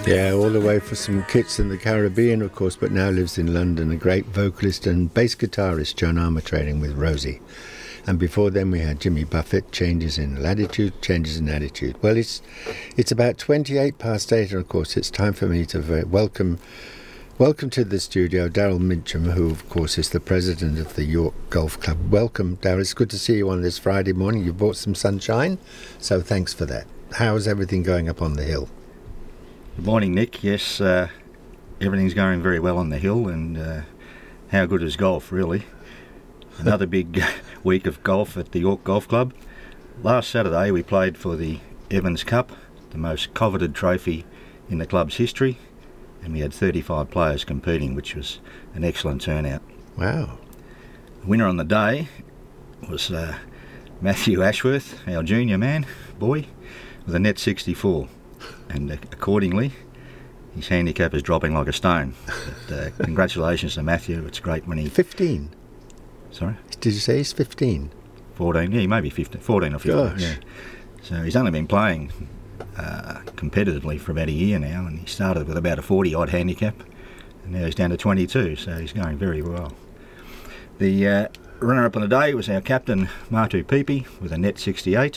Yeah, all the way for some kits in the Caribbean, of course, but now lives in London. A great vocalist and bass guitarist, John Armour, trading with Rosie. And before then we had Jimmy Buffett, Changes in Latitude, Changes in Attitude. Well, it's about 28 past 8, and of course it's time for me to welcome to the studio Daryl Mincham, who of course is the president of the York Golf Club. Welcome, Daryl. It's good to see you on this Friday morning. You've brought some sunshine, so thanks for that. How's everything going up on the hill? Good morning, Nick. Yes, everything's going very well on the hill, and how good is golf, really? Another big week of golf at the York Golf Club. Last Saturday we played for the Evans Cup, the most coveted trophy in the club's history, and we had 35 players competing, which was an excellent turnout. Wow. The winner on the day was Matthew Ashworth, our junior boy, with a net 64, and accordingly his handicap is dropping like a stone. But, congratulations to Matthew. It's great when he... 15? Sorry? Did you say he's 15? 14, yeah, maybe 15, 14 or 15. Gosh. Yeah. So he's only been playing competitively for about a year now, and he started with about a 40-odd handicap, and now he's down to 22, so he's going very well. The runner-up on the day was our captain, Matu Pepe, with a net 68,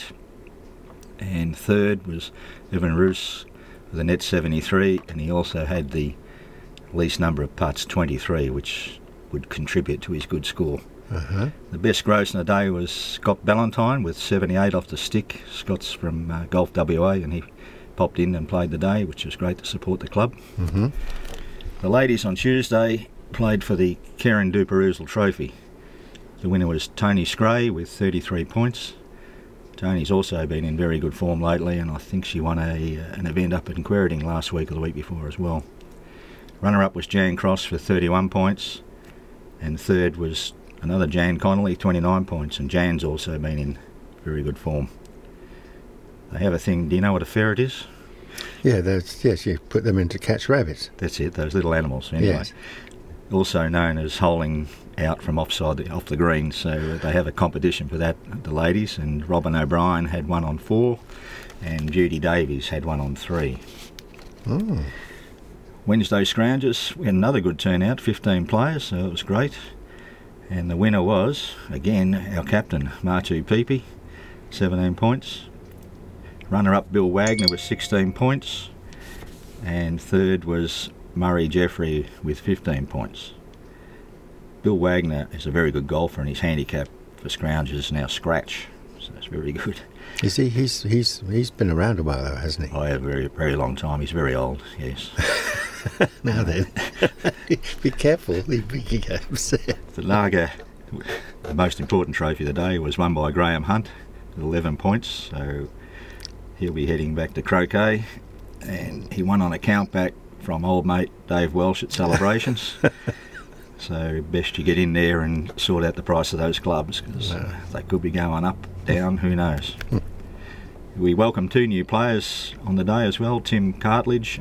and third was Evan Roos with a net 73, and he also had the least number of putts, 23, which would contribute to his good score. The best gross in the day was Scott Ballantyne with 78 off the stick. Scott's from Golf WA, and he popped in and played the day, which was great to support the club. The ladies on Tuesday played for the Karen Duperouzal Trophy. The winner was Tony Scray with 33 points. Tony's also been in very good form lately, and I think she won an event up in Quairading last week or the week before as well. Runner-up was Jan Cross with 31 points, and third was another Jan Connolly, 29 points, and Jan's also been in very good form. They have a thing, do you know what a ferret is? Yeah, yes, you put them in to catch rabbits. That's it, those little animals. Anyway, yes. Also known as holing out from off the green, so they have a competition for that, the ladies, and Robin O'Brien had one on 4, and Judy Davies had one on 3. Wednesday scroungers, we had another good turnout, 15 players, so it was great. And the winner was, again, our captain, Matu Pepe, 17 points. Runner-up, Bill Wagner, with 16 points. And third was Murray Jeffrey with 15 points. Bill Wagner is a very good golfer, and his handicap for scroungers is now scratch, so that's very good. You see, he's been around a while, though, hasn't he? Oh, a very, very long time. He's very old, yes. Now then, be careful, he get upset. The Lager, the most important trophy of the day, was won by Graham Hunt with 11 points, so he'll be heading back to Croquet, and he won on a count back from old mate Dave Welsh at Celebrations. So best you get in there and sort out the price of those clubs, because they could be going up, down, who knows. We welcome 2 new players on the day as well, Tim Cartledge